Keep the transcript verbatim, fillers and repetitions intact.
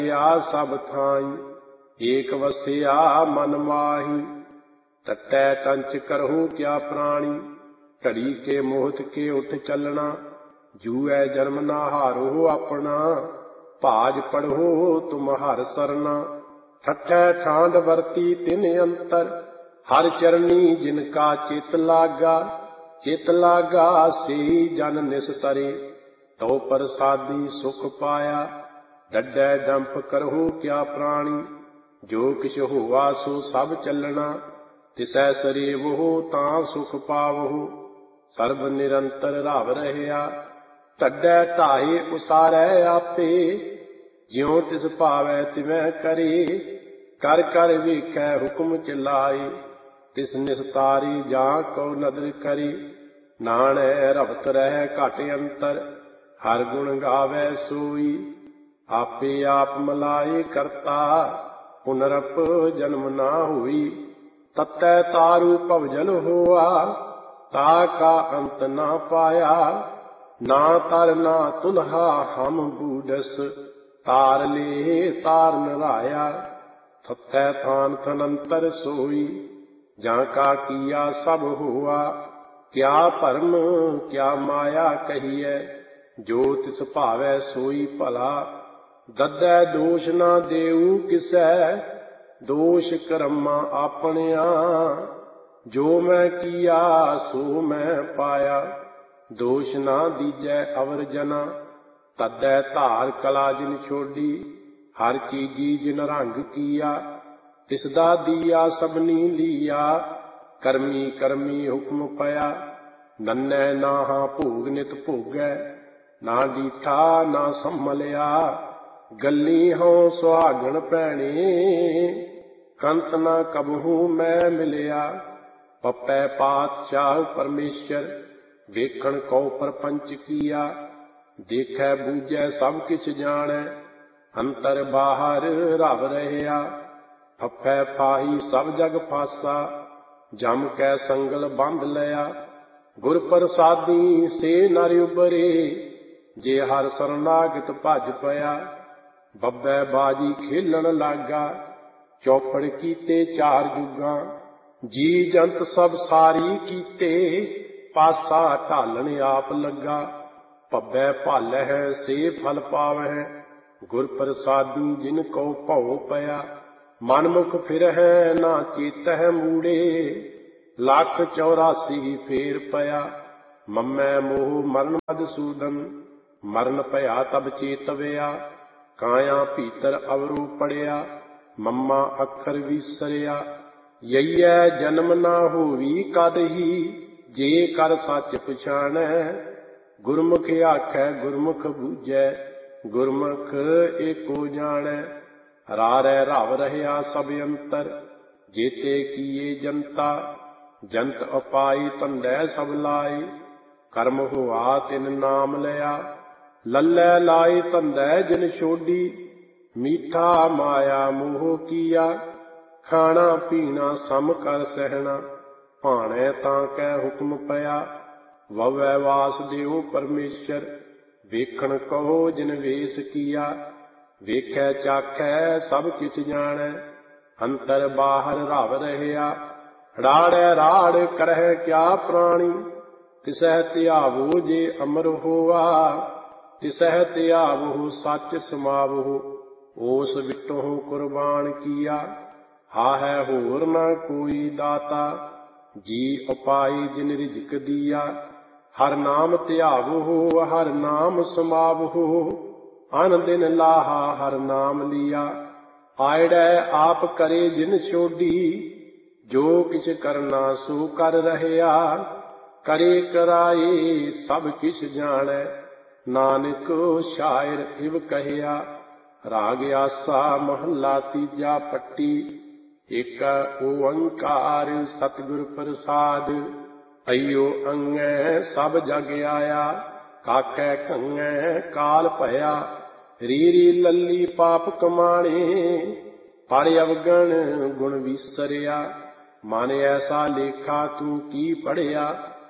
या सब थाई, एक वसिया मन माही। टटै टंच करहु क्या प्राणी, घड़ी के मोहत के उठ चलना। जूए जन्म ना हारो अपना, भाज पढ़ो तुम हर सरना। ठठै ठांड वरती तिन अंतर, हर चरनी जिनका चित लागा। चित लागा से जन निस्तरे, तो प्रसादी सुख पाया। डड्डै डंप करहु क्या प्राणी, जो किछ होवा सो सब चलना। तिसै सरेवहु तां सुख पावहु, सर्ब निरंतर रव रहया। ढड्डै ढाए उसारै आपे, ज्यों तिस भावै तिवै करे। कर कर वेखै हुक्म चलाए, तिस निस्तारी जा को नदर करे। नाणै रवत रहै घट अंतर, हर गुण गावै सोई। आपे आप मलाए करता, पुनरप जन्म ना होई। ततै तारू भवजल होआ, ता का अंत ना पाया। ना तर ना तुल्हा हम बूढ़स, तार ले तार नराया। थथै थान थनंतर सोई, जा का किया सब हुआ। क्या भरम क्या माया कहिए, जो तिस भावै सोई भला। ददै दोष ना देऊ किसै, दोष करमा आपणिया। जो मैं किया सो मैं पाया, दोष ना दीजै अवर जना। तदै धार कला जिन छोड़ी, हर चीजी जिन रंग किया। तिसदा दिया सबनी लिया, करमी करमी हुक्म पया। नन्नै नाहा भोग नित भोगै, ना डीठा ना संभलिया। गली हों सुहागण भैणे, कंत ना कबहू मैं मिलिया। पपै पातशाह परमेश्वर, वेखण को परपंच किया। देखै बूझै सब किछ जाणै, अंतर बाहर रव रहया। फफै फाही सब जग फासा, जम कै संगल बंध लिया। गुर प्रसादी से नर उबरे, जे हर शरणागत भज पया। ਬੱਬੈ ਬਾਜੀ ਖੇਲਣ ਲਾਗਾ, ਚੌਪੜ ਕੀਤੇ ਚਾਰ ਜੁਗਾਂ। ਜੀ ਜੰਤ ਸਭ ਸਾਰੀ ਕੀਤੇ, ਪਾਸਾ ਢਾਲਣ ਆਪ ਲੱਗਾ। ਭੱਬੈ ਭਾਲਹਿ ਸੇ ਫਲ ਪਾਵਹਿ, ਗੁਰ ਪ੍ਰਸਾਦੀ ਜਿਨ ਕੋ ਭਉ ਪਿਆ। ਮਨਮੁਖ ਫਿਰਹਿ ਨਾ ਚੇਤਹਿ ਮੂੜੇ, ਲੱਖ ਚੌਰਾਸੀ ਫੇਰ ਪਿਆ। ਮੰਮੈ ਮੋਹ ਮਰਨ ਮਧਸੂਦਨ, ਮਰਨ ਭਇਆ ਤਬ ਚੇਤਵਿਆ। काया भीतर अवरू पड़िया, मम्मा अखर विसरिया। यैयै जन्म ना होवी कदही, जे कर सच पछाणै। गुरमुख आखै गुरमुख बूझै, गुरमुख एको जाणै। रारै रव रहया सब अंतर, जेते किए जनता। जंत उपाई तंडै सब लाए, कर्म होआ तिन नाम लिया। लल्लै लाए धंधै जिन छोड़ी, मीठा माया मोह किया। खाना पीना सम कर सहना, भाणै तां कै हुक्म पया। ववै वासदेव परमेश्वर, वेखण कहो जिन वेश किया। वेखै चाखै सब किछ जाणै, अंतर बाहर रव रहया। राड़ै राड़ करਹਿ क्या प्राणी, तिसै त्यावो जे अमर होआ। तिसह त्यावहु सच समावहु, ओस विटोहु कुर्बान किया। हाहै होर न कोई दाता, जी उपाई जिन रिजक दिया। हर नाम त्यावहु हर नाम समावहु, अन दिन लाहा हर नाम लिया। आयड़ै आप करे जिन छोड़ी, जो किछ करना सो कर रहया। करे कराए सब किछ जाणै, नानक शायर इव कहिया। राग आसा महला तीजा पट्टी, एक ओंकार सतगुर प्रसाद। अयो अंगै सब जग आया, काकै कंगै काल भया। री री लली पाप कमाणे, पढ़ अवगण गुण विसरिया। मन ऐसा लेखा तू की पढ़िया,